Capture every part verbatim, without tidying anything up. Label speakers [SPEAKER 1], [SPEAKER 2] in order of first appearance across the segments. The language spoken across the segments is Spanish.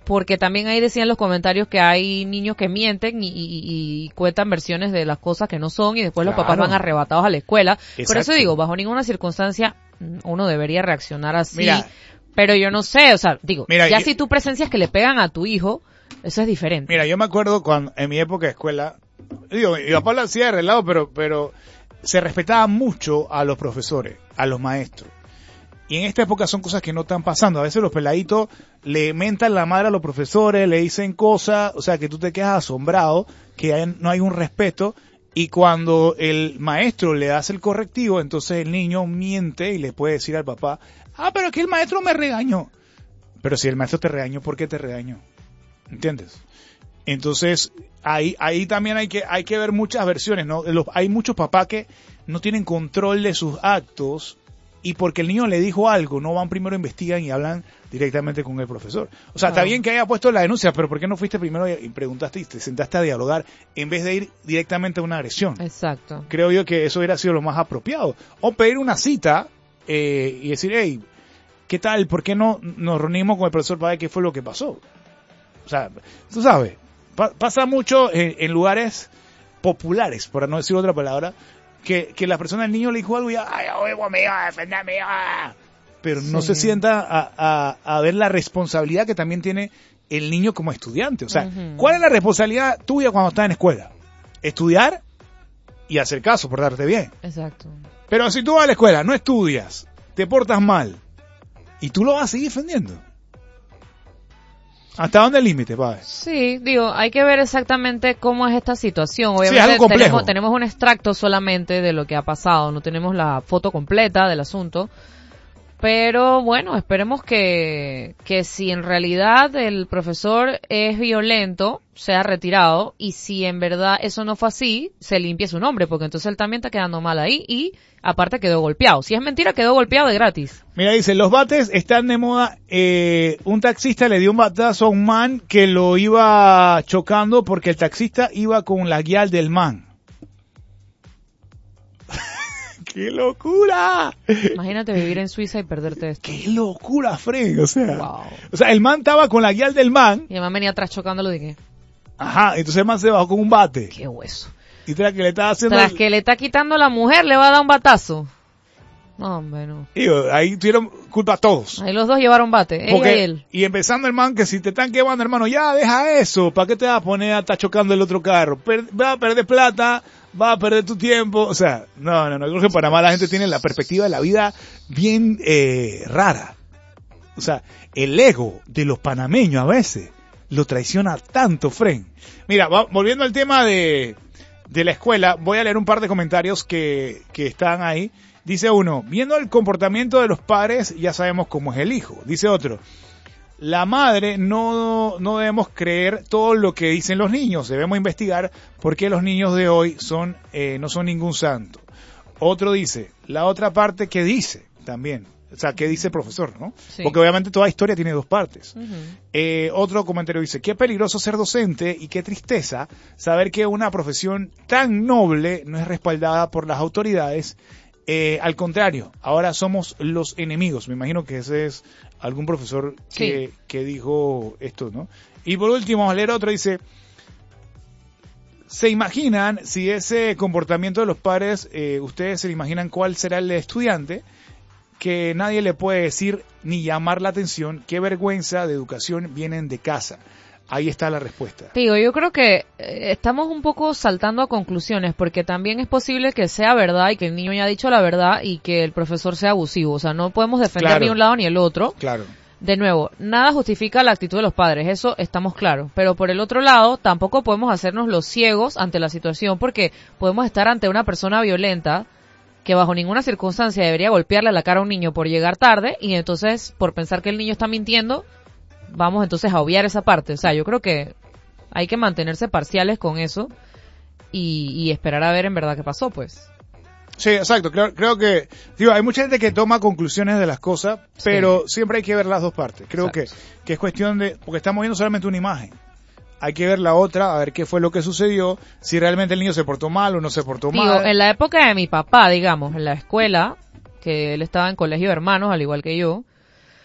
[SPEAKER 1] porque también ahí decían los comentarios que hay niños que mienten y, y, y cuentan versiones de las cosas que no son y después
[SPEAKER 2] Claro.
[SPEAKER 1] los papás van arrebatados a la escuela.
[SPEAKER 2] Exacto.
[SPEAKER 1] Por eso digo, bajo ninguna circunstancia uno debería reaccionar así.
[SPEAKER 2] Mira,
[SPEAKER 1] pero yo no sé, o sea, digo,
[SPEAKER 2] mira,
[SPEAKER 1] ya
[SPEAKER 2] yo,
[SPEAKER 1] si tú presencias que le pegan a tu hijo, eso es diferente.
[SPEAKER 2] Mira, yo me acuerdo cuando en mi época de escuela, digo, mi papá lo hacía de relajo, pero, pero se respetaba mucho a los profesores, a los maestros. Y en esta época son cosas que no están pasando. A veces los peladitos le mentan la madre a los profesores, le dicen cosas, o sea, que tú te quedas asombrado, que hay, no hay un respeto. Y cuando el maestro le hace el correctivo, entonces el niño miente y le puede decir al papá, ah, pero es que el maestro me regañó. Pero si el maestro te regañó, ¿por qué te regañó? ¿Entiendes? Entonces, ahí ahí también hay que hay que ver muchas versiones, ¿no? Los, hay muchos papás que no tienen control de sus actos y porque el niño le dijo algo, no van primero, investigan y hablan directamente con el profesor. O sea,
[SPEAKER 1] Ah.
[SPEAKER 2] está bien que haya puesto la denuncia, pero ¿por qué no fuiste primero y preguntaste y te sentaste a dialogar en vez de ir directamente a una agresión?
[SPEAKER 1] Exacto.
[SPEAKER 2] Creo yo que eso hubiera sido lo más apropiado. O pedir una cita eh, y decir, hey, ¿qué tal? ¿Por qué no nos reunimos con el profesor para ver qué fue lo que pasó? O sea, tú sabes, pa- pasa mucho en, en lugares populares, por no decir otra palabra, que, que la persona, el niño le dijo algo y ya, ay, oigo, me iba a defender, me iba a... Pero no
[SPEAKER 1] Sí.
[SPEAKER 2] se sienta a, a, a ver la responsabilidad que también tiene el niño como estudiante. O sea,
[SPEAKER 1] Ujú.
[SPEAKER 2] ¿cuál es la responsabilidad tuya cuando estás en escuela? Estudiar y hacer caso, portarte bien.
[SPEAKER 1] Exacto.
[SPEAKER 2] Pero si tú vas a la escuela, no estudias, te portas mal, y tú lo vas a seguir defendiendo. ¿Hasta dónde el límite, padre?
[SPEAKER 1] Sí, digo, hay que ver exactamente cómo es esta situación.
[SPEAKER 2] Sí, es
[SPEAKER 1] Obviamente
[SPEAKER 2] algo complejo.
[SPEAKER 1] tenemos, tenemos un extracto solamente de lo que ha pasado, no tenemos la foto completa del asunto. Pero bueno, esperemos que, que si en realidad el profesor es violento, sea retirado, y si en verdad eso no fue así, se limpie su nombre, porque entonces él también está quedando mal ahí y aparte quedó golpeado. Si es mentira, quedó golpeado de gratis.
[SPEAKER 2] Mira, dice, los bates están de moda. Eh, un taxista le dio un batazo a un man que lo iba chocando porque el taxista iba con la guía del man. ¡Qué locura!
[SPEAKER 1] Imagínate vivir en Suiza y perderte esto.
[SPEAKER 2] ¡Qué locura, Fred! O sea,
[SPEAKER 1] Wow.
[SPEAKER 2] o sea, el man estaba con la guía del man.
[SPEAKER 1] Y además venía atrás chocándolo de qué.
[SPEAKER 2] Ajá, entonces el man se bajó con un bate.
[SPEAKER 1] Qué hueso.
[SPEAKER 2] Y tras que le estaba haciendo...
[SPEAKER 1] Tras
[SPEAKER 2] el-
[SPEAKER 1] que le está quitando la mujer, le va a dar un batazo. No, hombre, no.
[SPEAKER 2] Digo, ahí tuvieron culpa a todos.
[SPEAKER 1] Ahí los dos llevaron bate, ella
[SPEAKER 2] Porque,
[SPEAKER 1] y él.
[SPEAKER 2] y empezando el man, que si te están quemando, hermano, ya deja eso. ¿Para qué te vas a poner a estar chocando el otro carro? Per- vas a perder plata, vas a perder tu tiempo. O sea, no, no, no. Creo que en Panamá la gente tiene la perspectiva de la vida bien eh, rara. O sea, el ego de los panameños a veces lo traiciona tanto, Fren. Mira, va- volviendo al tema de, de la escuela, voy a leer un par de comentarios que, que están ahí. Dice uno, viendo el comportamiento de los padres, ya sabemos cómo es el hijo. Dice otro, la madre no, no debemos creer todo lo que dicen los niños, debemos investigar por qué los niños de hoy son, eh, no son ningún santo. Otro dice, la otra parte que dice también, o sea, que dice el profesor, ¿no?
[SPEAKER 1] Sí.
[SPEAKER 2] Porque obviamente toda historia tiene dos partes.
[SPEAKER 1] Ujú.
[SPEAKER 2] Eh, otro comentario dice, qué peligroso ser docente y qué tristeza saber que una profesión tan noble no es respaldada por las autoridades. Eh, al contrario, ahora somos los enemigos. Me imagino que ese es algún profesor que,
[SPEAKER 1] Sí.
[SPEAKER 2] que dijo esto, ¿no? Y por último, vamos a leer otro, dice, ¿se imaginan si ese comportamiento de los padres, eh, ustedes se imaginan cuál será el estudiante? Que nadie le puede decir ni llamar la atención, qué vergüenza de educación vienen de casa. Ahí está la respuesta.
[SPEAKER 1] Te digo, yo creo que eh, estamos un poco saltando a conclusiones, porque también es posible que sea verdad y que el niño haya dicho la verdad y que el profesor sea abusivo. O sea, no podemos defender
[SPEAKER 2] Claro.
[SPEAKER 1] ni un lado ni el otro.
[SPEAKER 2] Claro.
[SPEAKER 1] De nuevo, nada justifica la actitud de los padres, eso estamos claros. Pero por el otro lado, tampoco podemos hacernos los ciegos ante la situación, porque podemos estar ante una persona violenta que bajo ninguna circunstancia debería golpearle la cara a un niño por llegar tarde, y entonces, por pensar que el niño está mintiendo, vamos entonces a obviar esa parte. O sea, yo creo que hay que mantenerse parciales con eso y, y esperar a ver en verdad qué pasó, pues.
[SPEAKER 2] Sí, exacto. Creo, creo que, digo, hay mucha gente que toma conclusiones de las cosas, pero
[SPEAKER 1] Sí.
[SPEAKER 2] siempre hay que ver las dos partes. Creo que,
[SPEAKER 1] Exacto.
[SPEAKER 2] que es cuestión de, porque estamos viendo solamente una imagen. Hay que ver la otra, a ver qué fue lo que sucedió, si realmente el niño se portó mal o no se portó
[SPEAKER 1] Digo,
[SPEAKER 2] mal.
[SPEAKER 1] en la época de mi papá, digamos, en la escuela, que él estaba en colegio de hermanos, al igual que yo,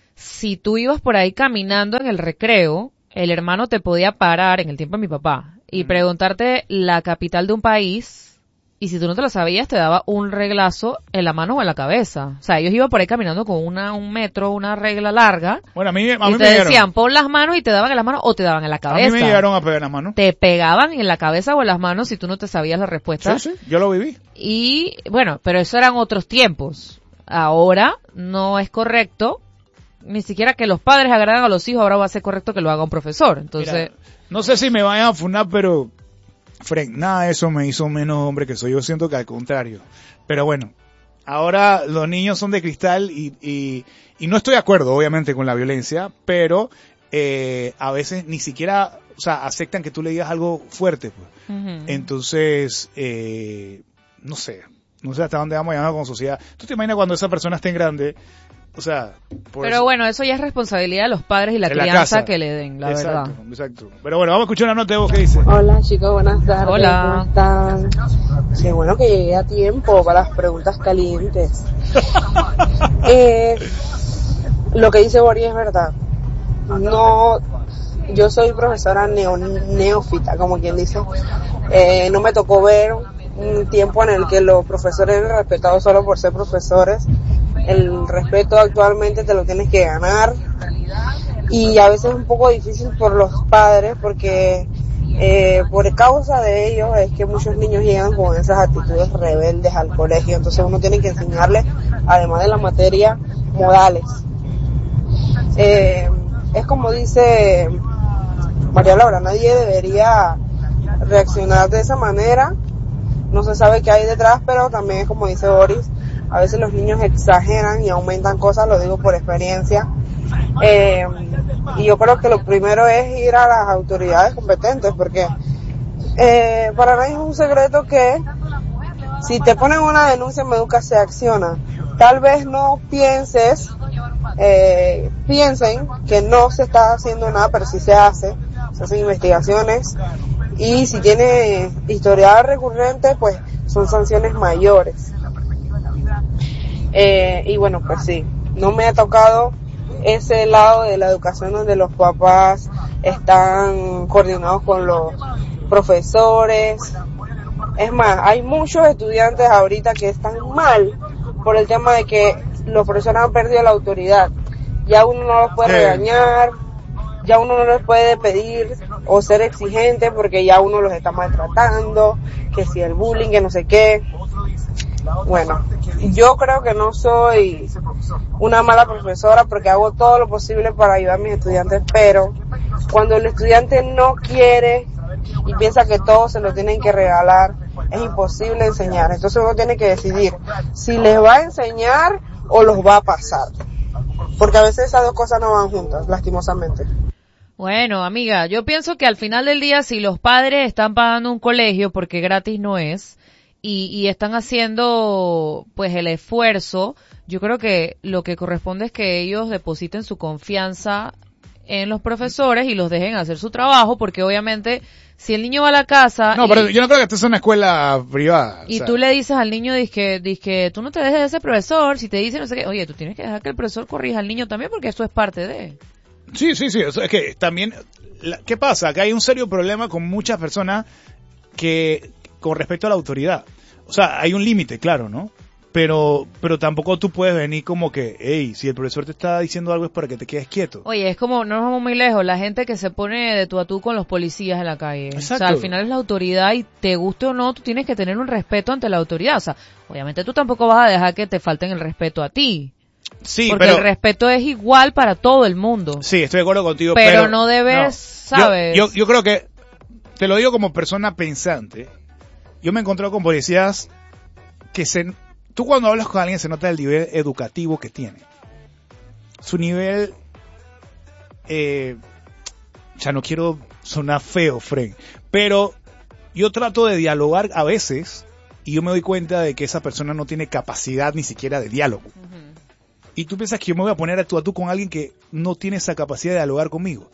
[SPEAKER 1] si tú ibas por ahí caminando en el recreo, el hermano te podía parar, en el tiempo de mi papá, y preguntarte la capital de un país, y si tú no te lo sabías, te daba un reglazo en la mano o en la cabeza. O sea, ellos iban por ahí caminando con una un metro, una regla larga.
[SPEAKER 2] Bueno, a mí, a mí
[SPEAKER 1] y
[SPEAKER 2] me
[SPEAKER 1] te
[SPEAKER 2] dieron.
[SPEAKER 1] decían, pon las manos y te daban en las manos o te daban en la cabeza.
[SPEAKER 2] A mí me llegaron a pegar en las manos.
[SPEAKER 1] Te pegaban en la cabeza o en las manos si tú no te sabías la respuesta.
[SPEAKER 2] Sí, sí, yo lo viví.
[SPEAKER 1] Y, bueno, pero eso eran otros tiempos. Ahora no es correcto, ni siquiera que los padres agradan a los hijos, ahora va a ser correcto que lo haga un profesor. Entonces,
[SPEAKER 2] mira, no sé si me vayan a funar, pero Frank, nada de eso me hizo menos hombre que soy. Yo siento que al contrario. Pero bueno, ahora los niños son de cristal y, y, y no estoy de acuerdo, obviamente, con la violencia, pero eh, a veces ni siquiera, o sea, aceptan que tú le digas algo fuerte, pues. Uh-huh. Entonces, eh, no sé, no sé hasta dónde vamos a llegar como sociedad. ¿Tú te imaginas cuando esa persona esté en grande? O sea, por
[SPEAKER 1] pero
[SPEAKER 2] eso.
[SPEAKER 1] Bueno, eso ya es responsabilidad de los padres y la
[SPEAKER 2] de
[SPEAKER 1] crianza
[SPEAKER 2] la
[SPEAKER 1] que le den, la
[SPEAKER 2] exacto,
[SPEAKER 1] verdad.
[SPEAKER 2] Exacto. Pero bueno, vamos a escuchar una nota de voz que dice.
[SPEAKER 3] Hola chicos, buenas tardes.
[SPEAKER 1] Hola.
[SPEAKER 3] ¿Cómo están? Qué bueno que llegué a tiempo para las preguntas calientes. eh, lo que dice Boris es verdad. No, yo soy profesora neo, neófita, como quien dice. Eh, no me tocó ver un tiempo en el que los profesores eran respetados solo por ser profesores. El respeto actualmente te lo tienes que ganar y a veces es un poco difícil por los padres porque eh, por causa de ellos es que muchos niños llegan con esas actitudes rebeldes al colegio. Entonces uno tiene que enseñarles, además de la materia, modales. Eh, es como dice María Laura, nadie debería reaccionar de esa manera. No se sabe qué hay detrás, pero también es como dice Boris, a veces los niños exageran y aumentan cosas, lo digo por experiencia. Eh, y yo creo que lo primero es ir a las autoridades competentes, porque eh, para nadie es un secreto que si te ponen una denuncia en Meduca se acciona. Tal vez no pienses, eh, piensen que no se está haciendo nada, pero sí se hace, se hacen investigaciones y si tiene historial recurrente, pues son sanciones mayores. Eh, y bueno, pues sí, no me ha tocado ese lado de la educación donde los papás están coordinados con los profesores. Es más, hay muchos estudiantes ahorita que están mal por el tema de que los profesores han perdido la autoridad. Ya uno no los puede
[SPEAKER 2] sí.
[SPEAKER 3] regañar, ya uno no les puede pedir o ser exigente porque ya uno los está maltratando, que si el bullying, que no sé qué. Bueno, yo creo que no soy una mala profesora porque hago todo lo posible para ayudar a mis estudiantes, pero cuando el estudiante no quiere y piensa que todo se lo tienen que regalar, es imposible enseñar. Entonces uno tiene que decidir si les va a enseñar o los va a pasar, porque a veces esas dos cosas no van juntas, lastimosamente.
[SPEAKER 1] Bueno, amiga, yo pienso que al final del día, si los padres están pagando un colegio, porque gratis no es, y, y están haciendo pues el esfuerzo, yo creo que lo que corresponde es que ellos depositen su confianza en los profesores y los dejen hacer su trabajo, porque obviamente si el niño va a la casa...
[SPEAKER 2] No,
[SPEAKER 1] y,
[SPEAKER 2] pero yo no creo que esto es una escuela privada.
[SPEAKER 1] Y
[SPEAKER 2] o sea.
[SPEAKER 1] tú le dices al niño, dizque, dizque, tú no te dejes de ese profesor, si te dice no sé qué, oye, tú tienes que dejar que el profesor corrija al niño también, porque eso es parte de...
[SPEAKER 2] Sí, sí, sí, eso es que también, la, ¿qué pasa? Que hay un serio problema con muchas personas que, con respecto a la autoridad. O sea, hay un límite, claro, ¿no? Pero, pero tampoco tú puedes venir como que, hey, si el profesor te está diciendo algo es para que te quedes quieto.
[SPEAKER 1] Oye, es como, no nos vamos muy lejos, la gente que se pone de tú a tú con los policías en la calle.
[SPEAKER 2] Exacto.
[SPEAKER 1] O sea, al final es la autoridad y te guste o no, tú tienes que tener un respeto ante la autoridad. O sea, obviamente tú tampoco vas a dejar que te falten el respeto a ti.
[SPEAKER 2] Sí,
[SPEAKER 1] porque
[SPEAKER 2] pero,
[SPEAKER 1] el respeto es igual para todo el mundo.
[SPEAKER 2] Sí, estoy de acuerdo contigo.
[SPEAKER 1] Pero,
[SPEAKER 2] pero
[SPEAKER 1] no debes,
[SPEAKER 2] no.
[SPEAKER 1] ¿sabes?
[SPEAKER 2] Yo, yo, yo creo que, te lo digo como persona pensante, yo me he encontrado con policías que se... Tú cuando hablas con alguien se nota el nivel educativo que tiene. Su nivel... Eh, ya no quiero sonar feo, Fren, pero yo trato de dialogar a veces y yo me doy cuenta de que esa persona no tiene capacidad ni siquiera de diálogo. Uh-huh. Y tú piensas que yo me voy a poner a tú a tú con alguien que no tiene esa capacidad de dialogar conmigo.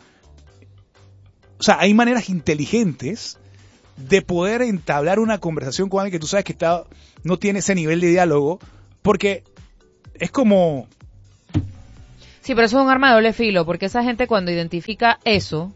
[SPEAKER 2] O sea, hay maneras inteligentes de poder entablar una conversación con alguien que tú sabes que está, no tiene ese nivel de diálogo, porque es como...
[SPEAKER 1] Sí, pero eso es un arma de doble filo, porque esa gente cuando identifica eso,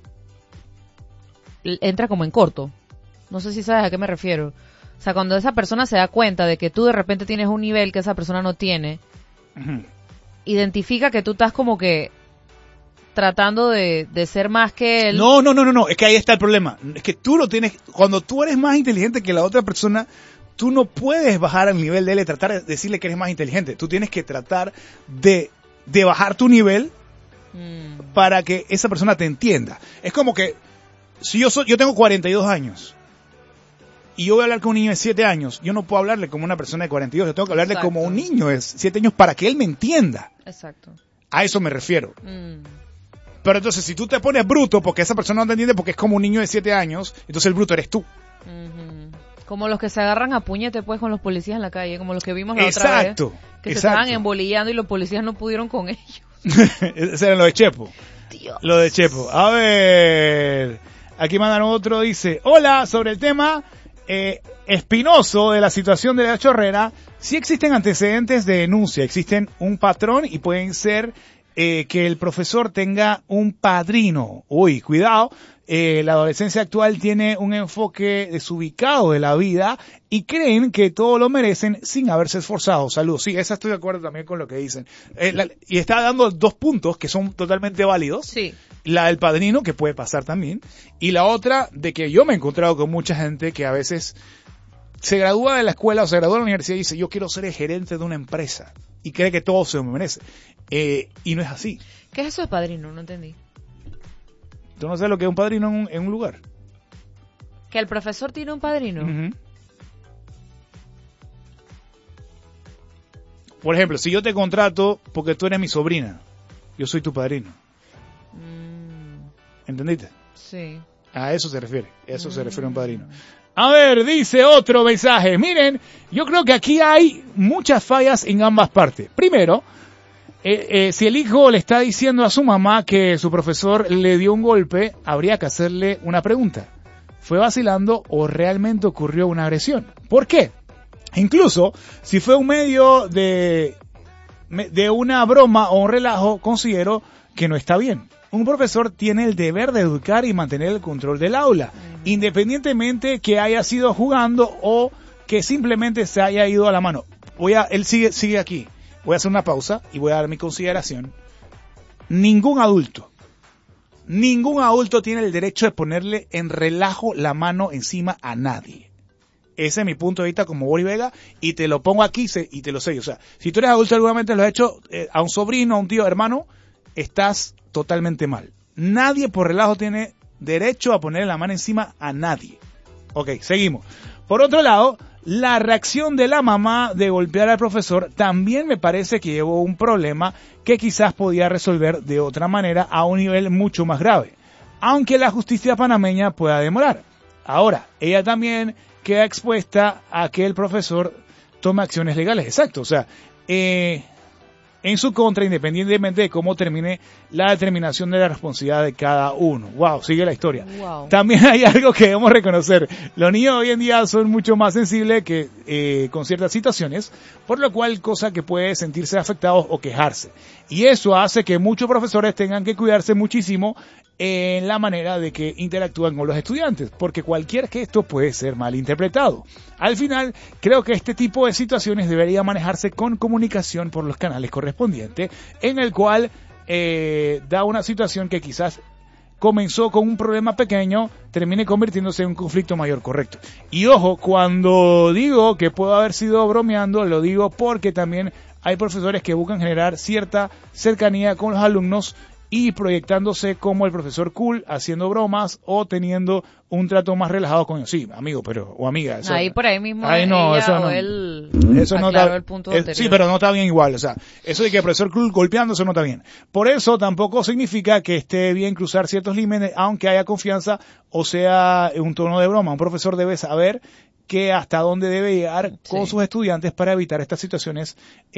[SPEAKER 1] entra como en corto. No sé si sabes a qué me refiero. O sea, cuando esa persona se da cuenta de que tú de repente tienes un nivel que esa persona no tiene, uh-huh. identifica que tú estás como que tratando de, de ser más que él.
[SPEAKER 2] No, no, no, no, no, es que ahí está el problema. Es que tú lo tienes, cuando tú eres más inteligente que la otra persona, tú no puedes bajar al nivel de él y tratar de decirle que eres más inteligente. Tú tienes que tratar de, de bajar tu nivel mm. para que esa persona te entienda. Es como que, si yo soy, yo tengo cuarenta y dos años, y yo voy a hablar con un niño de siete años, yo no puedo hablarle como una persona de cuarenta y dos, yo tengo que hablarle Exacto. como un niño de siete años para que él me entienda.
[SPEAKER 1] Exacto.
[SPEAKER 2] A eso me refiero. Mm. Pero entonces, si tú te pones bruto porque esa persona no te entiende porque es como un niño de siete años, entonces el bruto eres tú.
[SPEAKER 1] Uh-huh. Como los que se agarran a puñete pues con los policías en la calle, como los que vimos la
[SPEAKER 2] exacto,
[SPEAKER 1] otra vez. Que
[SPEAKER 2] exacto.
[SPEAKER 1] se estaban embolillando y los policías no pudieron con ellos.
[SPEAKER 2] Ese era lo de Chepo.
[SPEAKER 1] Dios.
[SPEAKER 2] Lo de Chepo. A ver, aquí mandan otro, dice, hola, sobre el tema eh, espinoso de la situación de la chorrera, sí existen antecedentes de denuncia, existen un patrón y pueden ser eh, que el profesor tenga un padrino. Uy, cuidado. Eh, la adolescencia actual tiene un enfoque desubicado de la vida y creen que todo lo merecen sin haberse esforzado. Saludos. Sí, esa estoy de acuerdo también con lo que dicen. Eh, la, y está dando dos puntos que son totalmente válidos.
[SPEAKER 1] Sí.
[SPEAKER 2] La del padrino, que puede pasar también. Y la otra, de que yo me he encontrado con mucha gente que a veces se gradúa de la escuela o se gradúa de la universidad y dice, yo quiero ser el gerente de una empresa. Y cree que todo se lo merece. Eh, y no es así.
[SPEAKER 1] ¿Qué es eso de padrino? No entendí.
[SPEAKER 2] ¿Tú no sabes lo que es un padrino en un, en un lugar?
[SPEAKER 1] ¿Que el profesor tiene un padrino?
[SPEAKER 2] Uh-huh. Por ejemplo, si yo te contrato porque tú eres mi sobrina, yo soy tu padrino. Mm. ¿Entendiste?
[SPEAKER 1] Sí.
[SPEAKER 2] A eso se refiere. A eso mm. se refiere a un padrino. A ver, dice otro mensaje. Miren, yo creo que aquí hay muchas fallas en ambas partes. Primero, Eh, eh, si el hijo le está diciendo a su mamá que su profesor le dio un golpe, habría que hacerle una pregunta. ¿Fue vacilando o realmente ocurrió una agresión? ¿Por qué? Incluso, si fue un medio de, de una broma o un relajo, considero que no está bien. Un profesor tiene el deber de educar y mantener el control del aula, uh-huh. independientemente que haya sido jugando o que simplemente se haya ido a la mano. Voy a, él sigue, sigue aquí. Voy a hacer una pausa y voy a dar mi consideración. Ningún adulto, ningún adulto tiene el derecho de ponerle en relajo la mano encima a nadie. Ese es mi punto de vista como Boris Vega y te lo pongo aquí y te lo sé. O sea, si tú eres adulto seguramente lo has hecho eh, a un sobrino, a un tío, hermano, estás totalmente mal. Nadie por relajo tiene derecho a ponerle la mano encima a nadie. Ok, seguimos. Por otro lado, la reacción de la mamá de golpear al profesor también me parece que llevó un problema que quizás podía resolver de otra manera a un nivel mucho más grave, aunque la justicia panameña pueda demorar. Ahora, ella también queda expuesta a que el profesor tome acciones legales. Exacto, o sea, eh, en su contra, independientemente de cómo termine la determinación de la responsabilidad de cada uno. Wow, sigue la historia.
[SPEAKER 1] Wow.
[SPEAKER 2] También hay algo que debemos reconocer. Los niños hoy en día son mucho más sensibles que eh, con ciertas situaciones, por lo cual cosa que puede sentirse afectados o quejarse. Y eso hace que muchos profesores tengan que cuidarse muchísimo en la manera de que interactúan con los estudiantes, porque cualquier gesto puede ser mal interpretado. Al final, creo que este tipo de situaciones debería manejarse con comunicación por los canales correspondientes, en el cual eh, da una situación que quizás comenzó con un problema pequeño, termine convirtiéndose en un conflicto mayor, correcto. Y ojo, cuando digo que puedo haber sido bromeando, lo digo porque también hay profesores que buscan generar cierta cercanía con los alumnos y proyectándose como el profesor cool, haciendo bromas o teniendo un trato más relajado con ellos. Sí, amigo, pero o amiga. Eso,
[SPEAKER 1] ahí por ahí mismo
[SPEAKER 2] ahí no,
[SPEAKER 1] ella
[SPEAKER 2] eso
[SPEAKER 1] o
[SPEAKER 2] no,
[SPEAKER 1] él
[SPEAKER 2] eso no está,
[SPEAKER 1] el punto
[SPEAKER 2] eh, sí, pero no está bien igual. O sea, eso de que el profesor cool golpeando, eso no está bien. Por eso tampoco significa que esté bien cruzar ciertos límites, aunque haya confianza o sea un tono de broma. Un profesor debe saber que hasta dónde debe llegar con sí. sus estudiantes para evitar estas situaciones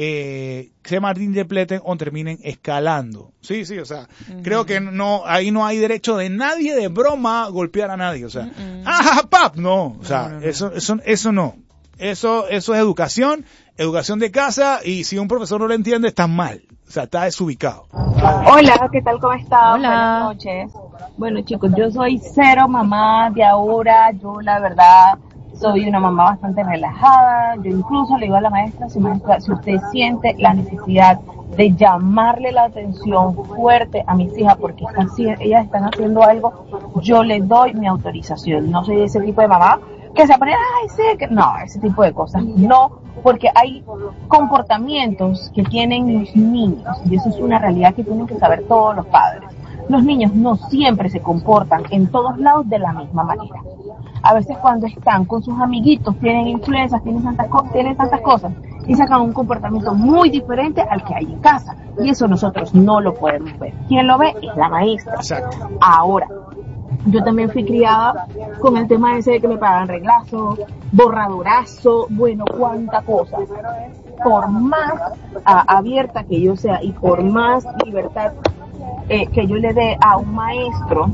[SPEAKER 2] eh, que se malinterpreten o terminen escalando. Sí, sí, o sea, uh-huh. creo que no, ahí no hay derecho de nadie de broma golpear a nadie, o sea, uh-uh. ¡ah, pap! No, o sea, no, no, no. Eso, eso, eso no. Eso, eso es educación educación de casa, y si un profesor no lo entiende, está mal. O sea, está desubicado.
[SPEAKER 4] Hola, ¿qué tal? ¿Cómo están?
[SPEAKER 1] Hola.
[SPEAKER 4] Buenas noches. Bueno, chicos, yo soy cero mamá de ahora. Yo, la verdad, soy una mamá bastante relajada. Yo incluso le digo a la maestra, si maestra, si usted siente la necesidad de llamarle la atención fuerte a mis hijas porque están, ellas están haciendo algo, yo les doy mi autorización. No soy ese tipo de mamá que se pone, ay, sí, que no, ese tipo de cosas. No, porque hay comportamientos que tienen los niños, y eso es una realidad que tienen que saber todos los padres. Los niños no siempre se comportan en todos lados de la misma manera. A veces cuando están con sus amiguitos, tienen influencias, tienen tantas, co- tienen tantas cosas, y sacan un comportamiento muy diferente al que hay en casa. Y eso nosotros no lo podemos ver. Quien lo ve es la maestra.
[SPEAKER 2] Exacto.
[SPEAKER 4] Ahora, yo también fui criada con el tema ese de que me pagan reglazo, borradorazo, bueno, cuánta cosa. Por más a, abierta que yo sea y por más libertad eh, que yo le dé a un maestro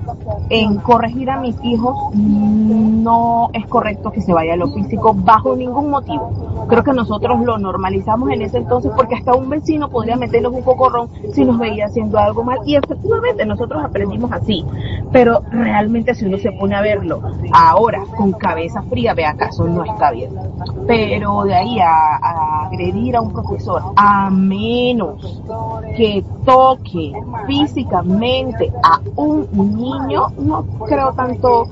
[SPEAKER 4] en corregir a mis hijos, no es correcto que se vaya a lo físico bajo ningún motivo. Creo que nosotros lo normalizamos en ese entonces porque hasta un vecino podría meternos un cocorrón si nos veía haciendo algo mal, y efectivamente nosotros aprendimos así, pero realmente si uno se pone a verlo ahora con cabeza fría, ve acaso no está bien. Pero de ahí a, a agredir a un profesor, a menos que toque físicamente a un niño, no creo tanto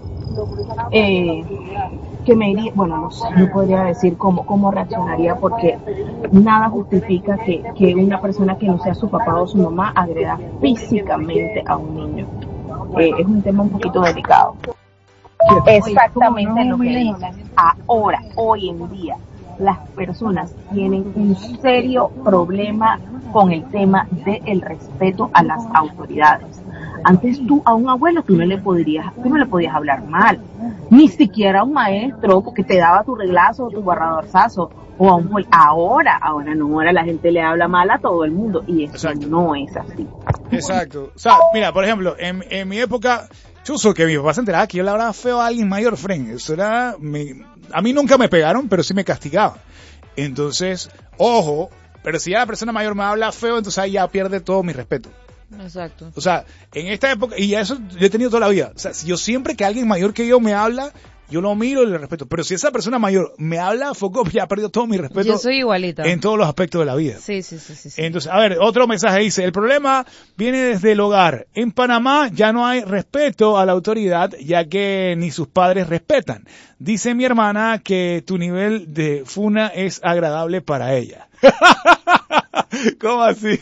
[SPEAKER 4] eh, que me iría, bueno, no sé, no podría decir cómo, cómo reaccionaría, porque nada justifica que, que una persona que no sea su papá o su mamá agreda físicamente a un niño. Eh, es un tema un poquito delicado. Exactamente lo que dices. Ahora, hoy en día, las personas tienen un serio problema con el tema del respeto a las autoridades. Antes tú a un abuelo tú no le podrías, tú no le podías hablar mal, ni siquiera a un maestro porque te daba tu reglazo o tu barradorzazo, o a un ahora, ahora no, ahora la gente le habla mal a todo el mundo, y eso Exacto. no es así.
[SPEAKER 2] Exacto. O sea, mira, por ejemplo, en, en mi época, chuzo, que mi papá se enteraba que yo le hablaba feo a alguien mayor, friend. Eso era, mi, a mí nunca me pegaron, pero sí me castigaban. Entonces, ojo, pero si ya la persona mayor me habla feo, entonces ahí ya pierde todo mi respeto.
[SPEAKER 1] Exacto.
[SPEAKER 2] O sea, en esta época, y ya eso yo he tenido toda la vida. O sea, si yo siempre que alguien mayor que yo me habla, yo lo miro y le respeto. Pero si esa persona mayor me habla, foco, ya ha perdido todo mi respeto.
[SPEAKER 1] Yo soy igualita.
[SPEAKER 2] En todos los aspectos de la vida.
[SPEAKER 1] Sí, sí, sí, sí, sí.
[SPEAKER 2] Entonces, a ver, otro mensaje dice, el problema viene desde el hogar. En Panamá ya no hay respeto a la autoridad, ya que ni sus padres respetan. Dice mi hermana que tu nivel de funa es agradable para ella. ¿Cómo así?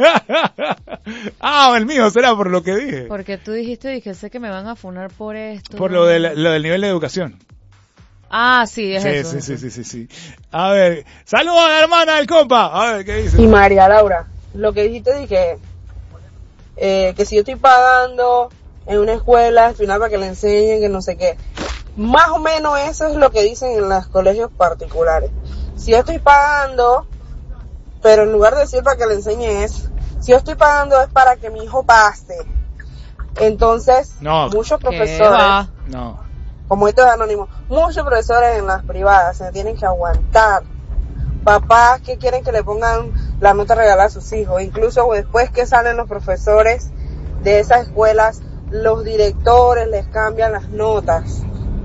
[SPEAKER 2] Ah, el mío será por lo que dije.
[SPEAKER 1] Porque tú dijiste, dije, sé que me van a funar por esto.
[SPEAKER 2] Por lo, de la, lo del nivel de educación.
[SPEAKER 1] Ah, sí, es
[SPEAKER 2] sí,
[SPEAKER 1] eso.
[SPEAKER 2] Sí,
[SPEAKER 1] es
[SPEAKER 2] sí,
[SPEAKER 1] eso.
[SPEAKER 2] sí, sí, sí. A ver, saludos a la hermana del compa. A ver, ¿qué dice?
[SPEAKER 3] Y María Laura, lo que dijiste, dije, eh, que si yo estoy pagando en una escuela, al final para que le enseñen, que no sé qué. Más o menos eso es lo que dicen en los colegios particulares. Si yo estoy pagando, pero en lugar de decir para que le enseñe es, si yo estoy pagando es para que mi hijo pase. Entonces,
[SPEAKER 2] no,
[SPEAKER 3] muchos profesores,
[SPEAKER 2] no.
[SPEAKER 3] como esto es anónimo, muchos profesores en las privadas se tienen que aguantar. Papás que quieren que le pongan la nota regalada a sus hijos, incluso después que salen los profesores de esas escuelas, los directores les cambian las notas,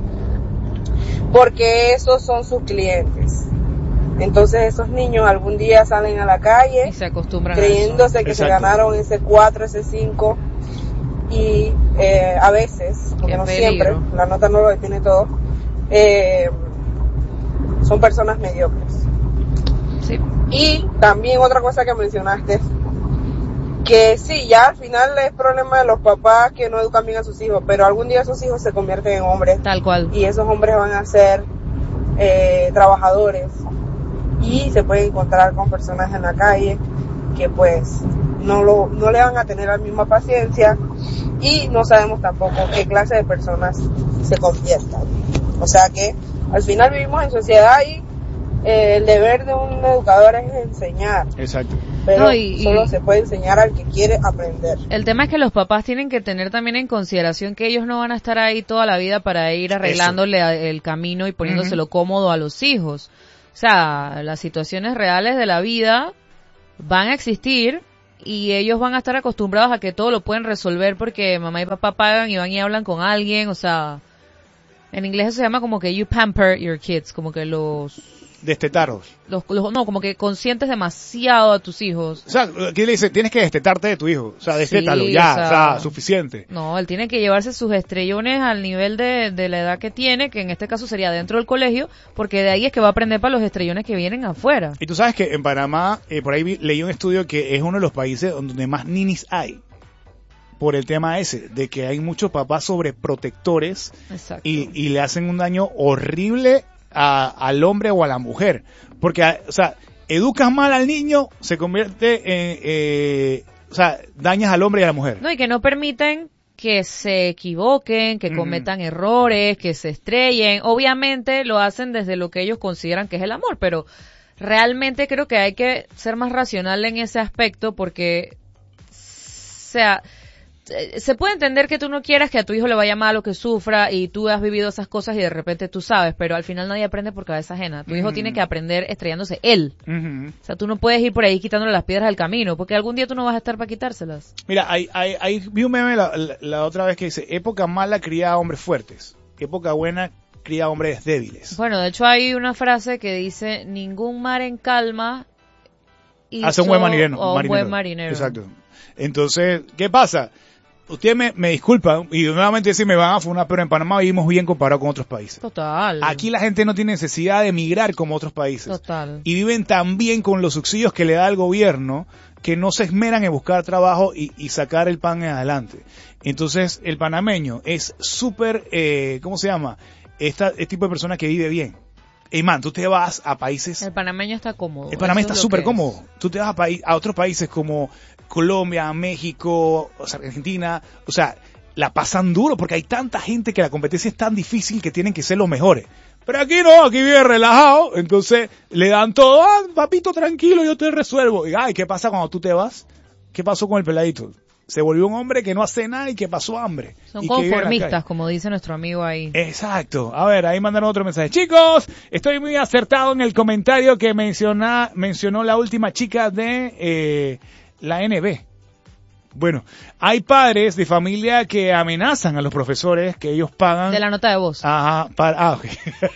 [SPEAKER 3] porque esos son sus clientes. Entonces esos niños algún día salen a la calle
[SPEAKER 1] y se acostumbran
[SPEAKER 3] creyéndose
[SPEAKER 1] a
[SPEAKER 3] que
[SPEAKER 2] Exacto.
[SPEAKER 3] se ganaron ese cuatro, ese cinco, y eh, a veces, porque
[SPEAKER 1] Qué
[SPEAKER 3] no
[SPEAKER 1] peligro.
[SPEAKER 3] siempre, la nota no lo define todo, eh, son personas mediocres.
[SPEAKER 1] Sí.
[SPEAKER 3] Y también otra cosa que mencionaste, que sí, ya al final es problema de los papás que no educan bien a sus hijos, pero algún día esos hijos se convierten en hombres.
[SPEAKER 1] Tal cual.
[SPEAKER 3] Y esos hombres van a ser eh, trabajadores y se pueden encontrar con personas en la calle que pues no lo no le van a tener la misma paciencia, y no sabemos tampoco qué clase de personas se conviertan. O sea que al final vivimos en sociedad y eh, el deber de un educador es enseñar.
[SPEAKER 2] Exacto.
[SPEAKER 3] Pero
[SPEAKER 1] No, y,
[SPEAKER 3] solo
[SPEAKER 1] y
[SPEAKER 3] se puede enseñar al que quiere aprender.
[SPEAKER 1] el tema es que los papás tienen que tener también en consideración que ellos no van a estar ahí toda la vida para ir arreglándole a- el camino y poniéndoselo uh-huh. cómodo a los hijos. O sea, las situaciones reales de la vida van a existir y ellos van a estar acostumbrados a que todo lo pueden resolver porque mamá y papá pagan y van y hablan con alguien, o sea, en inglés eso se llama como que you pamper your kids, como que los...
[SPEAKER 2] Destetarlos.
[SPEAKER 1] Los, los, no, como que consientes demasiado a tus hijos.
[SPEAKER 2] O sea, ¿qué le dice? Tienes que destetarte de tu hijo. O sea, destétalo,
[SPEAKER 1] Sí,
[SPEAKER 2] ya,
[SPEAKER 1] o sea,
[SPEAKER 2] o sea, suficiente.
[SPEAKER 1] No, él tiene que llevarse sus estrellones al nivel de, de la edad que tiene, que en este caso sería dentro del colegio, porque de ahí es que va a aprender para los estrellones que vienen afuera.
[SPEAKER 2] Y tú sabes que en Panamá, eh, por ahí vi, leí un estudio que es uno de los países donde más ninis hay. Por el tema ese, de que hay muchos papás sobreprotectores
[SPEAKER 1] Exacto.
[SPEAKER 2] y, y le hacen un daño horrible a, al hombre o a la mujer. Porque, a, o sea, educas mal al niño, se convierte en, eh, o sea, dañas al hombre y a la mujer.
[SPEAKER 1] No, y que no permiten que se equivoquen, que cometan mm. errores, que se estrellen. Obviamente lo hacen desde lo que ellos consideran que es el amor, pero realmente creo que hay que ser más racional en ese aspecto porque, o sea, se puede entender que tú no quieras que a tu hijo le vaya mal o que sufra y tú has vivido esas cosas y de repente tú sabes, pero al final nadie aprende por cabeza ajena. Tu uh-huh. hijo tiene que aprender estrellándose él. Uh-huh. O sea, tú no puedes ir por ahí quitándole las piedras del camino porque algún día tú no vas a estar para quitárselas.
[SPEAKER 2] Mira, hay, hay, hay, vi un meme la, la, la otra vez que dice, época mala cría a hombres fuertes, época buena cría a hombres débiles.
[SPEAKER 1] Bueno, de hecho hay una frase que dice, ningún mar en calma hizo
[SPEAKER 2] hace un buen marinero.
[SPEAKER 1] O un
[SPEAKER 2] marinero.
[SPEAKER 1] buen marinero.
[SPEAKER 2] Exacto. Entonces, ¿qué pasa? Ustedes me, me disculpan y nuevamente sí me van a funar, pero en Panamá vivimos bien comparado con otros países.
[SPEAKER 1] Total.
[SPEAKER 2] Aquí la gente no tiene necesidad de emigrar como otros países.
[SPEAKER 1] Total.
[SPEAKER 2] Y viven tan bien con los subsidios que le da el gobierno que no se esmeran en buscar trabajo y, y sacar el pan adelante. Entonces, el panameño es súper, eh, ¿cómo se llama? Esta, este tipo de persona que vive bien. Ey, man, tú te vas a países...
[SPEAKER 1] El panameño está cómodo.
[SPEAKER 2] El panameño está súper
[SPEAKER 1] es.
[SPEAKER 2] cómodo. Tú te vas a, país, a otros países como Colombia, México, o sea, Argentina, o sea, la pasan duro porque hay tanta gente que la competencia es tan difícil que tienen que ser los mejores. Pero aquí no, aquí vive relajado, entonces le dan todo, ah, papito, tranquilo, yo te resuelvo. Y, ay, ¿qué pasa cuando tú te vas? ¿Qué pasó con el peladito? Se volvió un hombre que no hace nada y que pasó hambre.
[SPEAKER 1] Son
[SPEAKER 2] y
[SPEAKER 1] conformistas, como dice nuestro amigo ahí.
[SPEAKER 2] Exacto. A ver, ahí mandaron otro mensaje. Chicos, estoy muy acertado en el comentario que menciona, mencionó la última chica de eh, la N B. Bueno, hay padres de familia que amenazan a los profesores que ellos pagan.
[SPEAKER 1] De la nota de voz.
[SPEAKER 2] Ajá, para, ah, ok.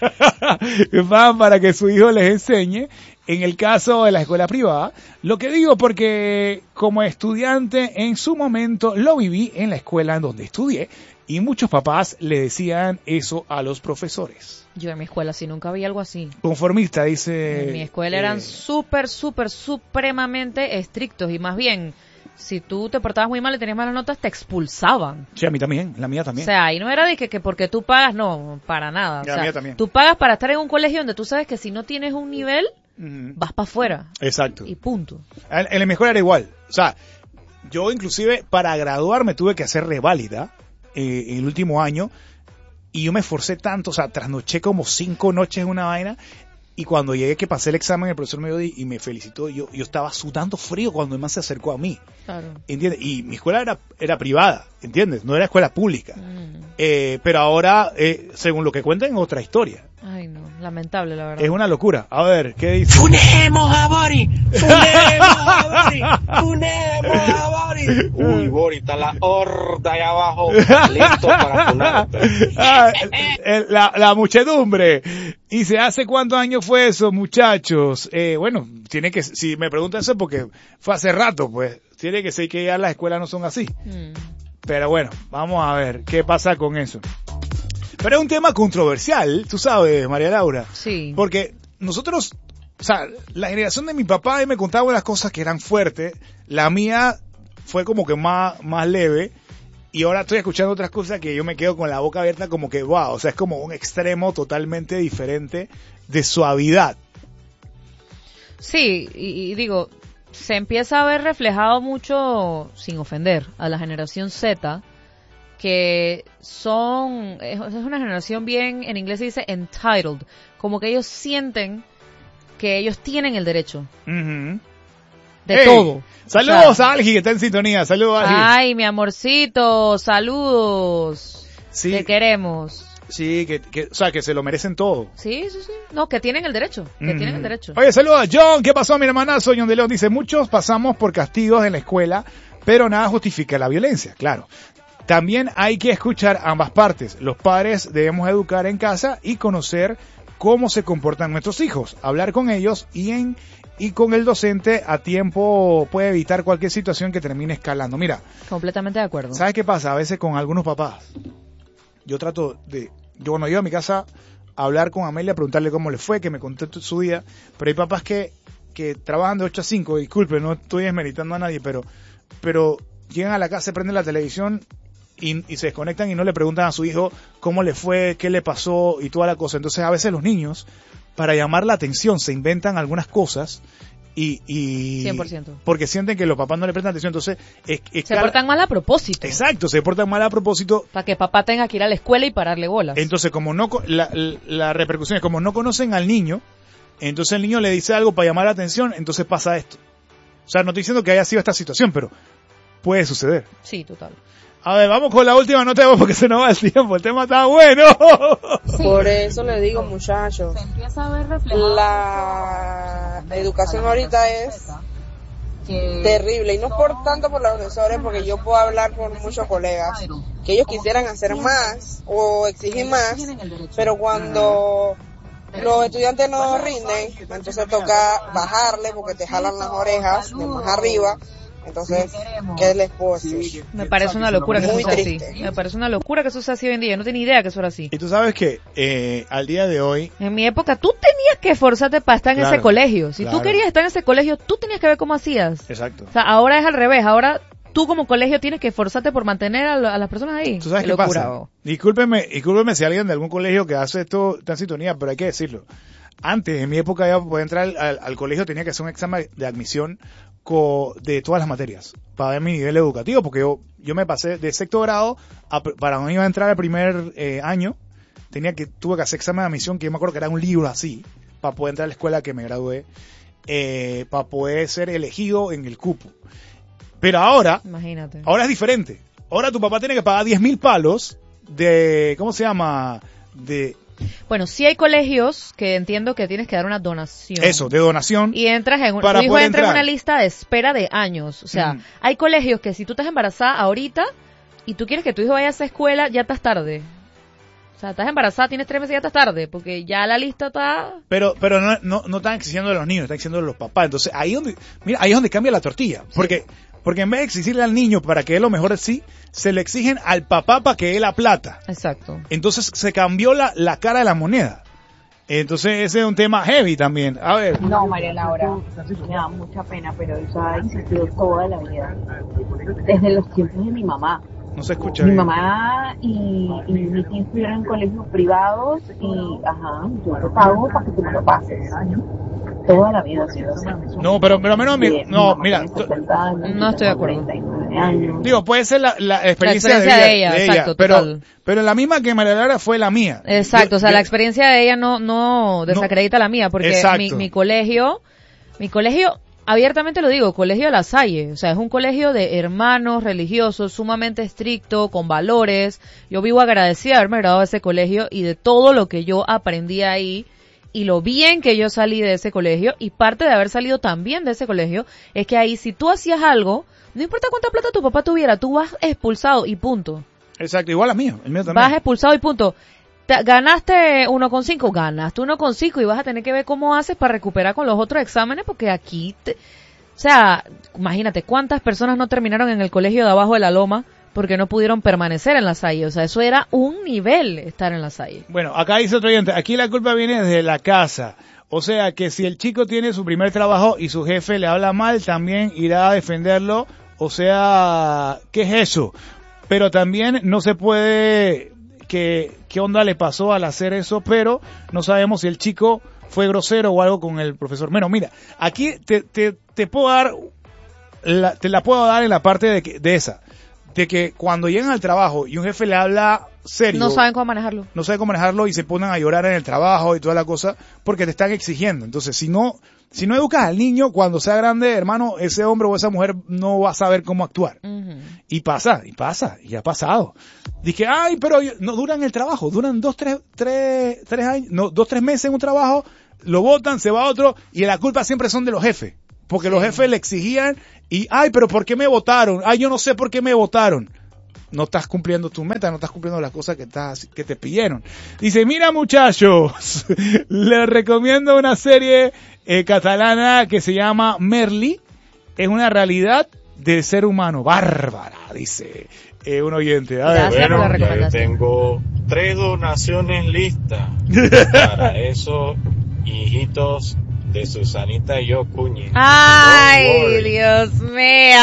[SPEAKER 2] que pagan para que su hijo les enseñe. En el caso de la escuela privada, lo que digo porque como estudiante en su momento lo viví en la escuela en donde estudié y muchos papás le decían eso a los profesores.
[SPEAKER 1] Yo en mi escuela sí nunca vi algo así.
[SPEAKER 2] Conformista, dice.
[SPEAKER 1] En mi escuela
[SPEAKER 2] eh,
[SPEAKER 1] eran súper, súper, supremamente estrictos y más bien, si tú te portabas muy mal y tenías malas notas, te expulsaban.
[SPEAKER 2] Sí, a mí también, la mía también.
[SPEAKER 1] O sea, y no era de que, que porque tú pagas, no, para nada. O
[SPEAKER 2] la
[SPEAKER 1] sea,
[SPEAKER 2] mía también.
[SPEAKER 1] Tú pagas para estar en un colegio donde tú sabes que si no tienes un nivel,
[SPEAKER 2] uh-huh.
[SPEAKER 1] vas para afuera.
[SPEAKER 2] Exacto.
[SPEAKER 1] Y punto.
[SPEAKER 2] En, en la escuela era igual. O sea, yo inclusive para graduarme tuve que hacer reválida eh, el último año y yo me esforcé tanto, o sea, trasnoché como cinco noches en una vaina. Y cuando llegué que pasé el examen, el profesor me dio y me felicitó. Yo, yo estaba sudando frío cuando el man se acercó a mí.
[SPEAKER 1] Claro.
[SPEAKER 2] ¿Entiendes? Y mi escuela era, era privada, ¿entiendes? No era escuela pública.
[SPEAKER 1] Mm.
[SPEAKER 2] Eh, pero ahora, eh, según lo que cuentan, es otra historia.
[SPEAKER 1] Ay, no. Lamentable, la verdad.
[SPEAKER 2] Es una locura. A ver, ¿qué dice?
[SPEAKER 5] ¡Funemos a Bori! ¡Funemos a Bori! ¡Funemos a Bori! Uy, Bori, está la horda ahí abajo, listo para funarte.
[SPEAKER 2] Ah, el- la, la muchedumbre. ¿Y se hace cuántos años fue eso, muchachos? Eh, bueno, tiene que, si me preguntan eso porque fue hace rato, pues, tiene que ser que ya las escuelas no son así.
[SPEAKER 1] Mm.
[SPEAKER 2] Pero bueno, vamos a ver qué pasa con eso. Pero es un tema controversial, tú sabes, María Laura.
[SPEAKER 1] Sí.
[SPEAKER 2] Porque nosotros, o sea, la generación de mi papá él me contaba unas cosas que eran fuertes, la mía fue como que más, más leve, y ahora estoy escuchando otras cosas que yo me quedo con la boca abierta como que, wow, o sea, es como un extremo totalmente diferente de suavidad.
[SPEAKER 1] Sí, y, y digo, se empieza a ver reflejado mucho, sin ofender, a la generación Z, que son, es es una generación bien, en inglés se dice entitled, como que ellos sienten que ellos tienen el derecho
[SPEAKER 2] Uh-huh.
[SPEAKER 1] de
[SPEAKER 2] Hey,
[SPEAKER 1] todo.
[SPEAKER 2] Saludos
[SPEAKER 1] O sea,
[SPEAKER 2] a Algi, que está en sintonía. Saludos a Algi.
[SPEAKER 1] ay, mi amorcito, saludos.
[SPEAKER 2] Sí.
[SPEAKER 1] Te queremos.
[SPEAKER 2] Sí, que, que, o sea, que se lo merecen todo.
[SPEAKER 1] Sí, sí, sí. No, que tienen el derecho, que
[SPEAKER 2] Mm.
[SPEAKER 1] tienen el derecho.
[SPEAKER 2] Oye, saludos a John. ¿Qué pasó, mi hermanazo? John de León dice, muchos pasamos por castigos en la escuela, pero nada justifica la violencia, claro. También hay que escuchar ambas partes. Los padres debemos educar en casa y conocer cómo se comportan nuestros hijos, hablar con ellos y en y con el docente a tiempo puede evitar cualquier situación que termine escalando. Mira,
[SPEAKER 1] Completamente de acuerdo.
[SPEAKER 2] ¿sabes qué pasa? A veces con algunos papás, yo trato de, yo cuando llego a mi casa a hablar con Amelia, preguntarle cómo le fue, que me conté su día, pero hay papás que, que trabajan de ocho a cinco, disculpe, no estoy desmeritando a nadie, pero, pero llegan a la casa, prenden la televisión y, y se desconectan y no le preguntan a su hijo cómo le fue, qué le pasó y toda la cosa. Entonces a veces los niños, para llamar la atención, se inventan algunas cosas y, y
[SPEAKER 1] cien por ciento.
[SPEAKER 2] porque sienten que los papás no le prestan atención, entonces es, es
[SPEAKER 1] Se portan mal a propósito.
[SPEAKER 2] Exacto, se portan mal a propósito.
[SPEAKER 1] Para que papá tenga que ir a la escuela y pararle bolas.
[SPEAKER 2] Entonces, como no co- la, la, la repercusión es como no conocen al niño, entonces el niño le dice algo para llamar la atención, entonces pasa esto. O sea, no estoy diciendo que haya sido esta situación, pero puede suceder.
[SPEAKER 1] Sí, total.
[SPEAKER 2] A ver, vamos con la última nota de voz porque se nos va el tiempo. El tema está bueno.
[SPEAKER 3] Por eso le digo, muchachos,
[SPEAKER 4] Se empieza a ver reflejado.
[SPEAKER 3] la educación ahorita es terrible y no es por tanto por los profesores, porque yo puedo hablar por muchos colegas que ellos quisieran hacer más o exigir más, pero cuando los estudiantes no rinden, entonces toca bajarle porque te jalan las orejas de más arriba. Entonces, ¿qué les puedo decir?
[SPEAKER 1] Me parece una locura que eso
[SPEAKER 3] Muy
[SPEAKER 1] sea así.
[SPEAKER 3] triste.
[SPEAKER 1] Me parece una locura que eso sea así hoy en día. Yo no tenía idea que eso era así.
[SPEAKER 2] Y tú sabes que eh, al día de hoy,
[SPEAKER 1] En mi época, tú tenías que esforzarte para estar en
[SPEAKER 2] Claro,
[SPEAKER 1] ese colegio. Si
[SPEAKER 2] claro.
[SPEAKER 1] tú querías estar en ese colegio, tú tenías que ver cómo hacías.
[SPEAKER 2] exacto.
[SPEAKER 1] O sea, ahora es al revés. Ahora tú como colegio tienes que esforzarte por mantener a, la- a las personas ahí.
[SPEAKER 2] ¿Tú sabes qué,
[SPEAKER 1] locura,
[SPEAKER 2] pasa?
[SPEAKER 1] bo.
[SPEAKER 2] Discúlpeme, discúlpeme si alguien de algún colegio que hace esto está en sintonía, pero hay que decirlo. Antes, en mi época, ya para entrar al, al- al colegio tenía que hacer un examen de admisión co- de todas las materias para ver mi nivel educativo, porque yo yo me pasé de sexto grado a, pr- para no iba a entrar al primer eh, año, tenía que tuve que hacer examen de admisión, que yo me acuerdo que era un libro así, para poder entrar a la escuela que me gradué, eh, para poder ser elegido en el cupo. Pero ahora,
[SPEAKER 1] Imagínate.
[SPEAKER 2] ahora es diferente. Ahora tu papá tiene que pagar diez mil palos de, ¿cómo se llama? De
[SPEAKER 1] Bueno, sí hay colegios que entiendo que tienes que dar una donación.
[SPEAKER 2] eso, de donación.
[SPEAKER 1] Y entras en un,
[SPEAKER 2] Para
[SPEAKER 1] tu hijo
[SPEAKER 2] poder
[SPEAKER 1] entra en
[SPEAKER 2] entrar.
[SPEAKER 1] una lista de espera de años. O sea,
[SPEAKER 2] Mm.
[SPEAKER 1] hay colegios que si tú estás embarazada ahorita y tú quieres que tu hijo vaya a esa escuela, ya estás tarde. O sea, estás embarazada, tienes tres meses y ya estás tarde, porque ya la lista está...
[SPEAKER 2] Pero, pero no, no, no están exigiendo de los niños, están exigiendo de los papás. Entonces, ahí donde, mira, ahí es donde cambia la tortilla. Porque, porque en vez de exigirle al niño para que él lo mejore sí, se le exigen al papá para que él la plata.
[SPEAKER 1] Exacto.
[SPEAKER 2] Entonces se cambió la, la cara de la moneda. Entonces ese es un tema heavy también. A ver.
[SPEAKER 4] No, María Laura, me da mucha pena, pero eso ha existido toda la vida. Desde los tiempos de mi mamá.
[SPEAKER 2] No se escucha
[SPEAKER 4] Mi
[SPEAKER 2] bien.
[SPEAKER 4] mamá y, y mi tío estuvieron en colegios privados y, ajá, yo te pago para que tú me lo pases. Toda la vida ha sido así.
[SPEAKER 2] No, pero, pero menos, mi-
[SPEAKER 4] Mi
[SPEAKER 2] no,
[SPEAKER 4] mamá
[SPEAKER 2] mira,
[SPEAKER 4] tiene
[SPEAKER 2] tú-
[SPEAKER 4] setenta años,
[SPEAKER 1] No estoy de acuerdo.
[SPEAKER 4] treinta y nueve años.
[SPEAKER 2] digo, puede ser la, la experiencia,
[SPEAKER 1] La experiencia de ella,
[SPEAKER 2] de
[SPEAKER 1] exacto,
[SPEAKER 2] pero,
[SPEAKER 1] total.
[SPEAKER 2] pero la misma que María Lara fue la mía.
[SPEAKER 1] Exacto,
[SPEAKER 2] Yo-
[SPEAKER 1] o sea,
[SPEAKER 2] yo-
[SPEAKER 1] la experiencia de ella no, no desacredita la mía, porque
[SPEAKER 2] Exacto.
[SPEAKER 1] mi, mi colegio, mi colegio, abiertamente lo digo, colegio de La Salle, o sea, es un colegio de hermanos religiosos, sumamente estricto, con valores. Yo vivo agradecida de haberme graduado de ese colegio y de todo lo que yo aprendí ahí y lo bien que yo salí de ese colegio, y parte de haber salido también de ese colegio es que ahí si tú hacías algo, no importa cuánta plata tu papá tuviera, tú vas expulsado y punto.
[SPEAKER 2] Exacto, igual la mía, el mío también.
[SPEAKER 1] Vas expulsado y punto. Te- Ganaste uno coma cinco, ganaste uno coma cinco y vas a tener que ver cómo haces para recuperar con los otros exámenes, porque aquí, te, o sea, imagínate cuántas personas no terminaron en el colegio de abajo de la loma porque no pudieron permanecer en La Salle. O sea, eso era un nivel estar en La Salle.
[SPEAKER 2] Bueno, acá dice otro oyente, aquí la culpa viene desde la casa. O sea, que si el chico tiene su primer trabajo y su jefe le habla mal, también irá a defenderlo. O sea, ¿qué es eso? Pero también no se puede, que, ¿qué onda le pasó al hacer eso? Pero no sabemos si el chico fue grosero o algo con el profesor. Bueno, mira, aquí te, te, te puedo dar, la, te la puedo dar en la parte de, que- de esa. de que cuando llegan al trabajo y un jefe le habla serio,
[SPEAKER 1] No saben cómo manejarlo.
[SPEAKER 2] no sabe cómo manejarlo y se ponen a llorar en el trabajo y toda la cosa porque te están exigiendo. Entonces, si no, si no educas al niño cuando sea grande, hermano, ese hombre o esa mujer no va a saber cómo actuar.
[SPEAKER 1] Ujú.
[SPEAKER 2] Y pasa, y pasa, y ha pasado. Dije, ay, pero yo- no duran el trabajo, duran dos, tres, tres, tres años, no, dos, tres meses en un trabajo, lo botan, se va a otro, y la culpa siempre son de los jefes. Porque los jefes le exigían, y, ay, pero ¿por qué me votaron? Ay, yo no sé por qué me votaron. No estás cumpliendo tus metas, no estás cumpliendo las cosas que, estás, que te pidieron. Dice, mira muchachos, les recomiendo una serie eh, catalana que se llama Merli. Es una realidad del ser humano. Bárbara, dice eh, un oyente. A ver,
[SPEAKER 1] Gracias por la
[SPEAKER 5] Bueno, ya yo
[SPEAKER 1] recomendación.
[SPEAKER 5] tengo tres donaciones listas para esos hijitos de Susanita y yo, Cuñi.
[SPEAKER 1] Ay,
[SPEAKER 5] Don't worry.
[SPEAKER 1] Dios mío.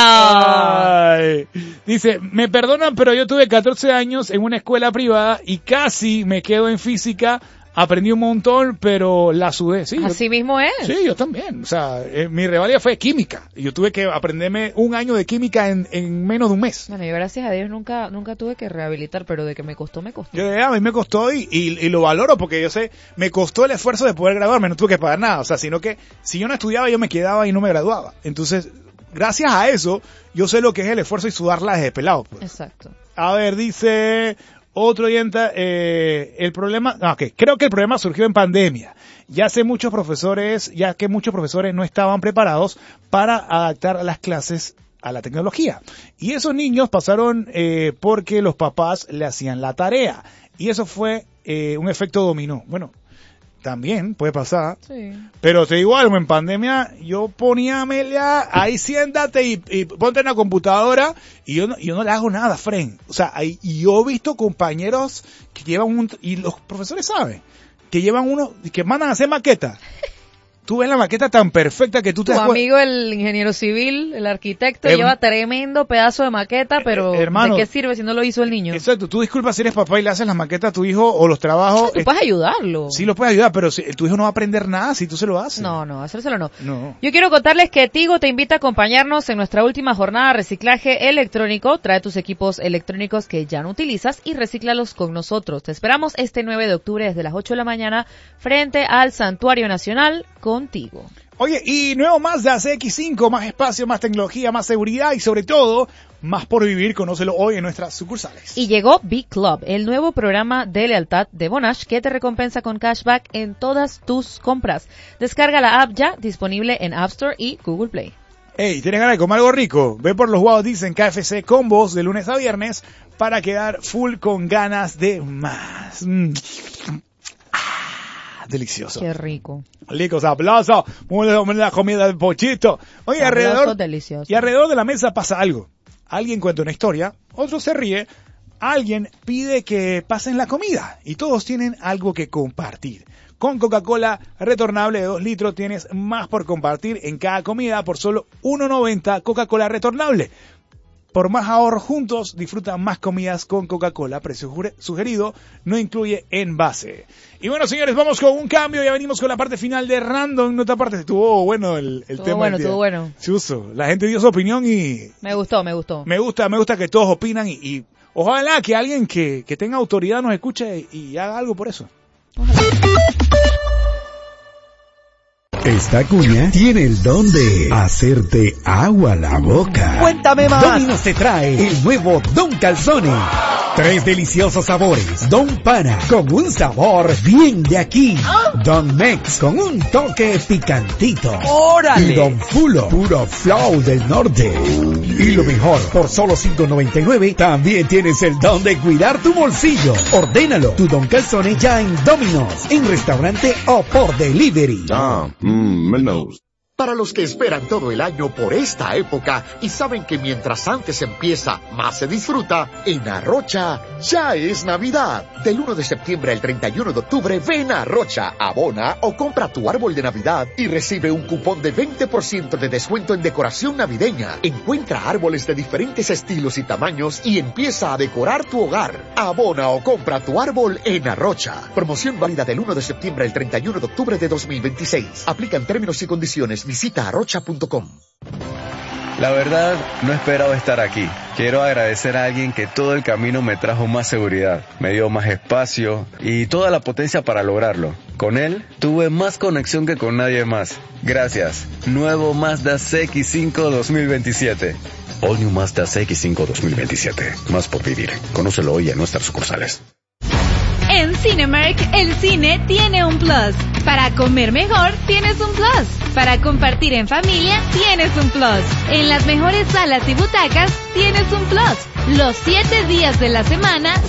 [SPEAKER 2] Ay. Dice, me perdonan, pero yo tuve catorce años en una escuela privada y casi me quedo en física. Aprendí un montón, pero la sudé. Sí, yo-
[SPEAKER 1] Así mismo es.
[SPEAKER 2] Sí, yo también. O sea, eh, mi revalida fue química. Y yo tuve que aprenderme un año de química en, en menos de un mes.
[SPEAKER 1] Bueno, yo gracias a Dios nunca nunca tuve que rehabilitar, pero de que me costó, me costó.
[SPEAKER 2] Yo, eh, a mí me costó y, y, y lo valoro porque yo sé, me costó el esfuerzo de poder graduarme, no tuve que pagar nada. O sea, sino que si yo no estudiaba, yo me quedaba y no me graduaba. Entonces, gracias a eso, yo sé lo que es el esfuerzo y sudarla desde pelado. Pues.
[SPEAKER 1] Exacto.
[SPEAKER 2] A ver, dice otro oyente, eh, el problema, no, ok, creo que el problema surgió en pandemia. Ya sé muchos profesores, ya que muchos profesores no estaban preparados para adaptar las clases a la tecnología. Y esos niños pasaron eh, porque los papás le hacían la tarea. Y eso fue eh, un efecto dominó. Bueno, también puede pasar.
[SPEAKER 1] Sí.
[SPEAKER 2] Pero te digo algo, en pandemia yo ponía a Amelia, ahí siéntate y, y ponte en la computadora y yo no, yo no le hago nada, Fren. O sea, ahí, y yo he visto compañeros que llevan un, y los profesores saben, que llevan uno, que mandan a hacer maqueta. Tú ves la maqueta tan perfecta que tú te
[SPEAKER 1] Tu
[SPEAKER 2] das cuen-
[SPEAKER 1] amigo el ingeniero civil, el arquitecto,
[SPEAKER 2] Em-
[SPEAKER 1] lleva tremendo pedazo de maqueta, pero
[SPEAKER 2] Eh, hermano,
[SPEAKER 1] ¿de qué sirve si no lo hizo el niño?
[SPEAKER 2] Exacto, tú disculpas si eres papá y le haces las maquetas a tu hijo o los trabajos.
[SPEAKER 1] Tú
[SPEAKER 2] eh,
[SPEAKER 1] puedes ayudarlo.
[SPEAKER 2] sí lo puedes ayudar, pero si, tu hijo no va a aprender nada si tú se lo haces.
[SPEAKER 1] No, no, hacérselo no.
[SPEAKER 2] No.
[SPEAKER 1] Yo quiero contarles que Tigo te invita a acompañarnos en nuestra última jornada de reciclaje electrónico. Trae tus equipos electrónicos que ya no utilizas y recíclalos con nosotros. Te esperamos este nueve de octubre desde las ocho de la mañana frente al Santuario Nacional contigo.
[SPEAKER 2] Oye, y nuevo Mazda C X cinco, más espacio, más tecnología, más seguridad y sobre todo, más por vivir. Conócelo hoy en nuestras sucursales.
[SPEAKER 1] Y llegó Big Club, el nuevo programa de lealtad de Bonash que te recompensa con cashback en todas tus compras. Descarga la app ya, disponible en App Store y Google Play.
[SPEAKER 2] Hey, ¿tienes ganas de comer algo rico? Ve por los Wow Dicen K F C Combos de lunes a viernes para quedar full con ganas de más. Mm. Ah, delicioso.
[SPEAKER 1] Qué rico.
[SPEAKER 2] Ricos aplausos. Muy buena la comida del pochito. Oye,
[SPEAKER 1] Sabroso,
[SPEAKER 2] alrededor,
[SPEAKER 1] delicioso.
[SPEAKER 2] y alrededor de la mesa pasa algo. Alguien cuenta una historia, otro se ríe, alguien pide que pasen la comida y todos tienen algo que compartir. Con Coca-Cola retornable de dos litros tienes más por compartir en cada comida por solo uno noventa Coca-Cola retornable. Por más ahorro juntos, disfruta más comidas con Coca-Cola. Precio jure- sugerido, no incluye envase. Y bueno, señores, vamos con un cambio. Ya venimos con la parte final de Random. Nota parte, estuvo bueno el, el
[SPEAKER 1] Estuvo
[SPEAKER 2] tema.
[SPEAKER 1] bueno,
[SPEAKER 2] del día.
[SPEAKER 1] estuvo bueno.
[SPEAKER 2] Chuzo. La gente dio su opinión y
[SPEAKER 1] Me gustó, me gustó.
[SPEAKER 2] me gusta, me gusta que todos opinan y, y ojalá que alguien que, que tenga autoridad nos escuche y, y haga algo por eso.
[SPEAKER 6] Esta cuña tiene el don de hacerte agua la boca.
[SPEAKER 7] Cuéntame más.
[SPEAKER 6] Domino's te trae el nuevo Don Calzone. Tres deliciosos sabores. Don Pana, con un sabor bien de aquí. Don Mex, con un toque picantito.
[SPEAKER 7] ¡Órale!
[SPEAKER 6] Y Don Fulo, puro flow del norte. Y lo mejor, por solo cinco noventa y nueve, también tienes el don de cuidar tu bolsillo. Ordénalo, tu Don Calzone ya en Domino's, en restaurante o por delivery.
[SPEAKER 8] Ah, mmm, Mendoza.
[SPEAKER 9] Para los que esperan todo el año por esta época y saben que mientras antes empieza, más se disfruta, en Arrocha ya es Navidad. Del uno de septiembre al treinta y uno de octubre, ven a Arrocha, abona o compra tu árbol de Navidad y recibe un cupón de veinte por ciento de descuento en decoración navideña. Encuentra árboles de diferentes estilos y tamaños y empieza a decorar tu hogar. Abona o compra tu árbol en Arrocha. Promoción válida del uno de septiembre al treinta y uno de octubre de dos mil veintiséis. Aplican términos y condiciones. Visita arrocha punto com.
[SPEAKER 7] La verdad, no esperaba estar aquí. Quiero agradecer a alguien que todo el camino me trajo más seguridad, me dio más espacio y toda la potencia para lograrlo. Con él, tuve más conexión que con nadie más. Gracias. Nuevo Mazda C X cinco dos mil veintisiete. All New Mazda C X cinco dos mil veintisiete. Más por vivir. Conócelo hoy en nuestras sucursales.
[SPEAKER 10] En Cinemark, el cine tiene un plus. Para comer mejor, tienes un plus. Para compartir en familia, tienes un plus. En las mejores salas y butacas, tienes un plus. Los siete días de la semana,